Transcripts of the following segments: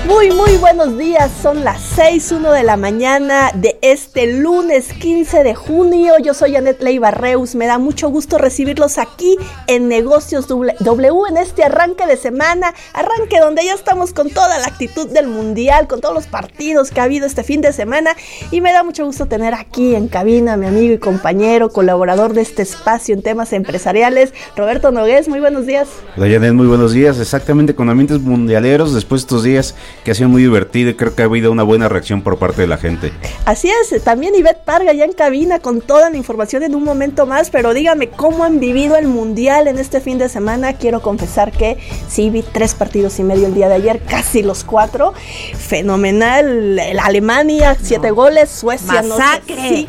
Muy buenos días, son las 6:01 de la mañana de este lunes 15 de junio. Yo soy Anet Leiva Reus, me da mucho gusto recibirlos aquí en Negocios W en este arranque de semana, arranque donde ya estamos con toda la actitud del mundial, con todos los partidos que ha habido este fin de semana, y me da mucho gusto tener aquí en cabina a mi amigo y compañero, colaborador de este espacio en temas empresariales, Roberto Nogués. Muy buenos días. Hola Anet, muy buenos días, exactamente con ambientes mundialeros después de estos días que ha sido muy divertido y creo que ha habido una buena reacción por parte de la gente. Así es, también Ivette Parga ya en cabina con toda la información en un momento más, pero dígame cómo han vivido el mundial en este fin de semana. Quiero confesar que sí vi 3 partidos y medio el día de ayer, casi los 4, fenomenal, Alemania 7 goles, Suecia masacre,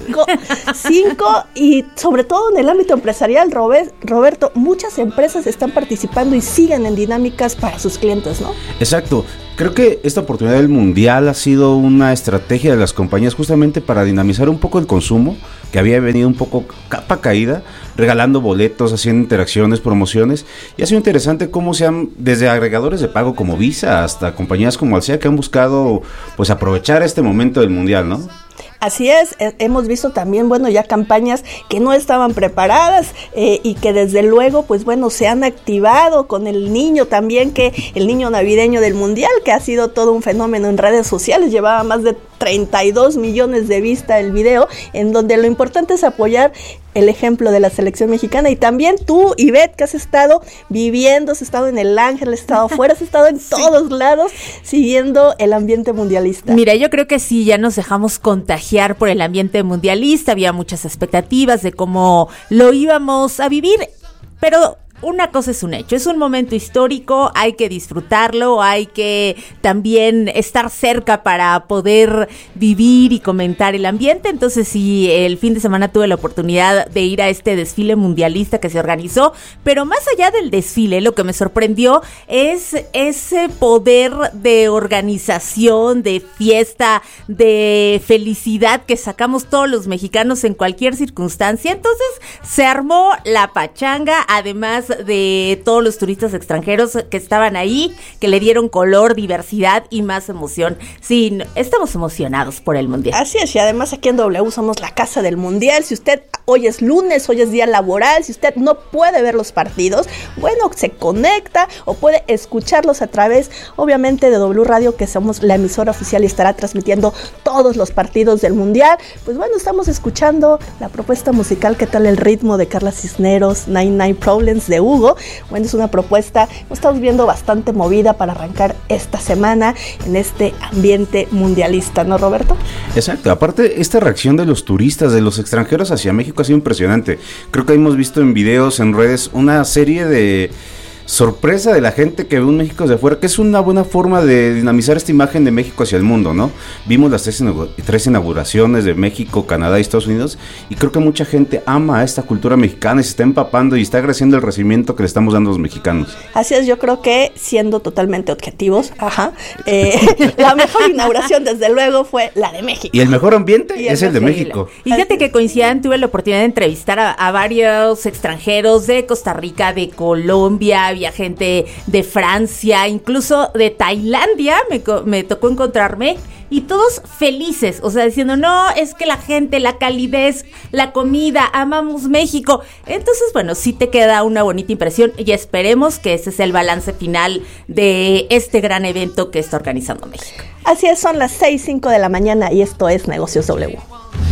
5 y sobre todo en el ámbito empresarial, Roberto, muchas empresas están participando y siguen en dinámicas para sus clientes, ¿no? Exacto. Creo que esta oportunidad del Mundial ha sido una estrategia de las compañías justamente para dinamizar un poco el consumo, que había venido un poco capa caída, regalando boletos, haciendo interacciones, promociones, y ha sido interesante cómo se han, desde agregadores de pago como Visa hasta compañías como Alsea, que han buscado pues aprovechar este momento del Mundial, ¿no? Así es, hemos visto también, ya campañas que no estaban preparadas y que desde luego, se han activado con el niño también, que el niño navideño del Mundial, que ha sido todo un fenómeno en redes sociales, llevaba más de 32 millones de vistas el video, en donde lo importante es apoyar el ejemplo de la selección mexicana. Y también tú, Ivette, que has estado viviendo, has estado en el Ángel, has estado afuera, has estado en todos lados siguiendo el ambiente mundialista. Mira, yo creo que sí, ya nos dejamos contagiar por el ambiente mundialista, había muchas expectativas de cómo lo íbamos a vivir, pero una cosa es un hecho, es un momento histórico, hay que disfrutarlo, hay que también estar cerca para poder vivir y comentar el ambiente. Entonces sí, el fin de semana tuve la oportunidad de ir a este desfile mundialista que se organizó, pero más allá del desfile, lo que me sorprendió es ese poder de organización, de fiesta, de felicidad que sacamos todos los mexicanos en cualquier circunstancia. Entonces se armó la pachanga, además de todos los turistas extranjeros que estaban ahí, que le dieron color, diversidad y más emoción. Sí, estamos emocionados por el Mundial. Así es, y además aquí en W somos la casa del Mundial. Si usted hoy es lunes, hoy es día laboral, si usted no puede ver los partidos, se conecta o puede escucharlos a través, obviamente, de W Radio, que somos la emisora oficial y estará transmitiendo todos los partidos del Mundial. Estamos escuchando la propuesta musical, ¿qué tal el ritmo de Carla Cisneros, 99 Problems de Hugo? Es una propuesta, estamos viendo bastante movida para arrancar esta semana en este ambiente mundialista, ¿no, Roberto? Exacto, aparte esta reacción de los turistas, de los extranjeros hacia México ha sido impresionante. Creo que hemos visto en videos, en redes, una serie de sorpresa de la gente que ve un México desde afuera, que es una buena forma de dinamizar esta imagen de México hacia el mundo, ¿no? Vimos las 3 inauguraciones de México, Canadá y Estados Unidos, y creo que mucha gente ama a esta cultura mexicana y se está empapando y está agradeciendo el recibimiento que le estamos dando a los mexicanos. Así es, yo creo que siendo totalmente objetivos, la mejor inauguración desde luego fue la de México. Y el mejor ambiente es el de México. Y fíjate que coincidían, tuve la oportunidad de entrevistar a varios extranjeros de Costa Rica, de Colombia, había gente de Francia, incluso de Tailandia, me tocó encontrarme, y todos felices, diciendo, no, es que la gente, la calidez, la comida, amamos México. Entonces, sí te queda una bonita impresión y esperemos que ese sea el balance final de este gran evento que está organizando México. Así es, son las 6:05 de la mañana y esto es Negocios W.